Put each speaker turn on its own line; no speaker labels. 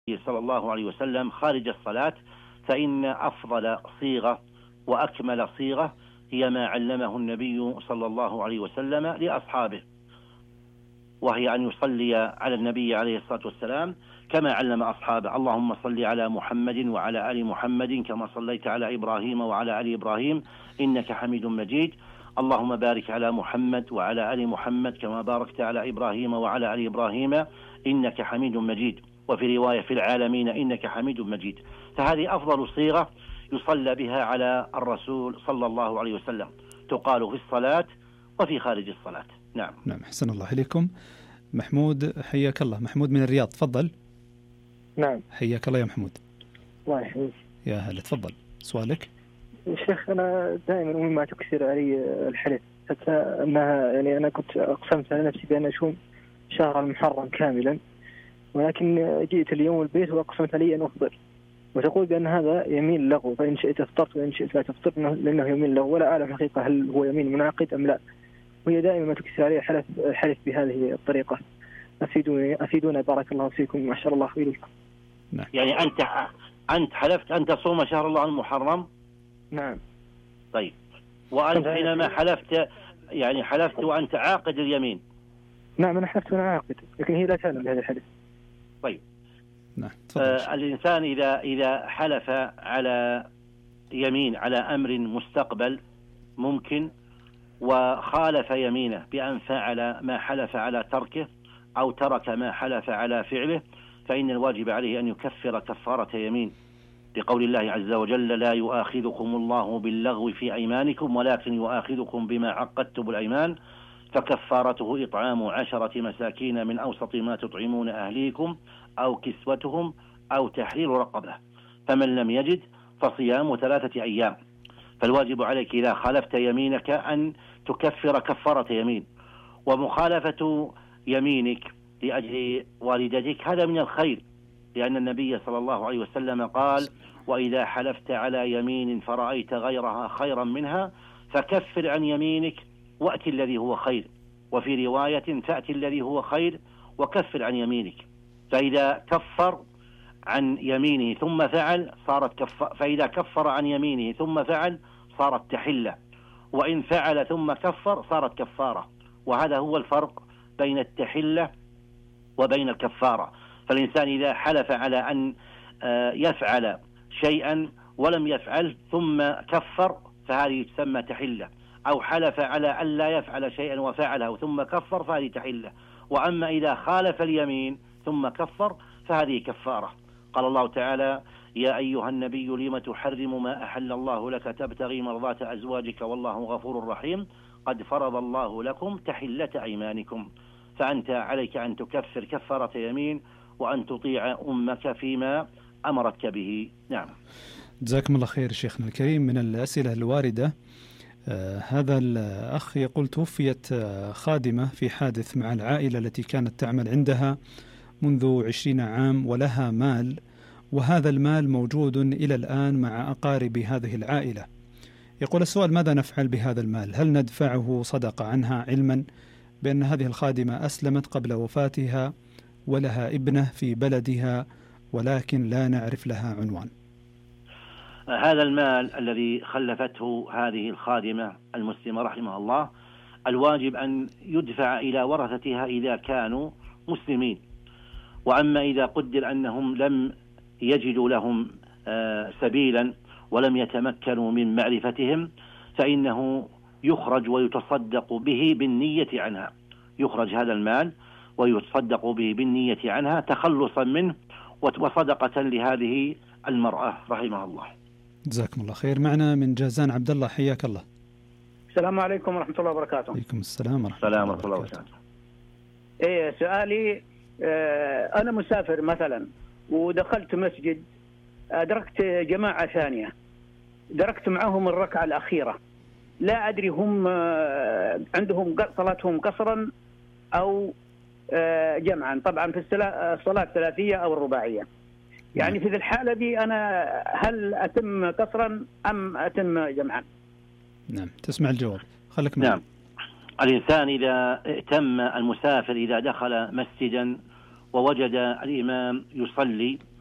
صلى الله عليه وسلم خارج الصلاة، فإن أفضل صيغة وأكمل صيغة هي ما علمه النبي صلى الله عليه وسلم لأصحابه، وهي أن يصلي على النبي عليه الصلاة والسلام كما علم أصحابه: اللهم صل على محمد وعلى آل محمد كما صليت على إبراهيم وعلى آل إبراهيم إنك حميد مجيد، اللهم بارك على محمد وعلى آل محمد كما باركت على إبراهيم وعلى آل إبراهيم إنك حميد مجيد، وفي رواية في العالمين إنك حميد مجيد. فهذه أفضل صيغة يصلى بها على الرسول صلى الله عليه وسلم، تقال في الصلاة وفي خارج الصلاة. نعم.
أحسن الله إليكم. محمود حياك الله. محمود من الرياض، تفضل.
نعم
حياك الله يا محمود.
الله يحييك.
يا هلا، تفضل سؤالك.
شيخ أنا دائما أمي ما تكسر علي الحلف، حتى أنها يعني أنا كنت أقسمت على نفسي بأن أشوم شهر المحرم كاملا، ولكن جئت اليوم البيت وأقسمت علي أن أفطر، وتقول بأن هذا يمين لغو، فإن شئت افطرت وإن شئت لا تفطر، لأنه يمين لغو، ولا أعلم حقيقة هل هو يمين منعقد أم لا، وهي دائما ما تكسر علي الحلف بهذه الطريقة. أفيدونا بارك الله فيكم ما شاء الله إليكم.
يعني أنت حلفت أن تصوم شهر الله المحرم؟
نعم.
طيب، وأنت حينما حلفت يعني حلفت وأنت عاقد اليمين؟
نعم أنا حلفت وأنا عاقد، لكن هي لا تعلم بهذا الحلف.
طيب.
نعم.
الإنسان إذا حلف على يمين على أمر مستقبل ممكن، وخالف يمينه بأن فعل ما حلف على تركه أو ترك ما حلف على فعله، فإن الواجب عليه أن يكفر كفارة يمين، لقول الله عز وجل: لا يؤاخذكم الله باللغو في أيمانكم ولكن يؤاخذكم بما عقدتم الأيمان، فكفارته إطعام 10 مساكين من أوسط ما تطعمون أهليكم أو كسوتهم أو تحرير رقبة، فمن لم يجد فصيام 3 أيام. فالواجب عليك إذا خالفت يمينك أن تكفر كفارة يمين. ومخالفة يمينك لأجل والدتك هذا من الخير، لأن النبي صلى الله عليه وسلم قال: وإذا حلفت على يمين فرأيت غيرها خيرا منها فكفر عن يمينك وأتي الذي هو خير، وفي رواية: فأتي الذي هو خير وكفر عن يمينك. فإذا كفر عن يمينه ثم فعل صارت فإذا كفر عن يمينه ثم فعل صارت تحلة، وإن فعل ثم كفر صارت كفارة. وهذا هو الفرق بين التحلة وبين الكفارة. فالإنسان إذا حلف على أن يفعل شيئا ولم يفعل ثم كفر فهذه تسمى تحلة، أو حلف على أن لا يفعل شيئا وفعله ثم كفر فهذه تحلة. وأما إذا خالف اليمين ثم كفر فهذه كفارة. قال الله تعالى: يا أيها النبي لم تحرم ما أحل الله لك تبتغي مرضات أزواجك والله غفور رحيم قد فرض الله لكم تحلة أيمانكم. فأنت عليك أن تكفر كفارة يمين وأن تطيع أمك فيما أمرتك به. نعم.
جزاكم الله خير شيخنا الكريم. من الأسئلة الواردة هذا الأخ يقول: توفيت خادمة في حادث مع العائلة التي كانت تعمل عندها منذ 20 عام ولها مال، وهذا المال موجود إلى الآن مع أقارب هذه العائلة. يقول السؤال: ماذا نفعل بهذا المال؟ هل ندفعه صدقة عنها علما بأن هذه الخادمة أسلمت قبل وفاتها ولها ابنة في بلدها ولكن لا نعرف لها عنوان؟
هذا المال الذي خلفته هذه الخادمة المسلمة رحمها الله الواجب أن يدفع إلى ورثتها إذا كانوا مسلمين. وأما إذا قدر أنهم لم يجدوا لهم سبيلا ولم يتمكنوا من معرفتهم فإنه يخرج ويتصدق به بالنية عنها، يخرج هذا المال ويتصدق به بالنية عنها تخلصا منه وصدقة لهذه المرأة رحمها الله.
جزاكم الله خير. معنا من جازان عبد الله، حياك الله.
السلام عليكم ورحمة الله وبركاته.
عليكم السلام ورحمة الله وبركاته.
سؤالي أنا مسافر مثلا ودخلت مسجد، أدركت جماعة ثانية، دركت معهم الركعة الأخيرة، لا أدري هم عندهم صلاتهم قصرا أو جمعا، طبعا في الصلاة الثلاثية أو الرباعية. يعني في ذي الحالة دي أنا هل أتم قصرا أم أتم جمعا؟
نعم، تسمع الجواب، خليك معي.
نعم. الإنسان إذا ائتم المسافر إذا دخل مسجدا ووجد الإمام يصلي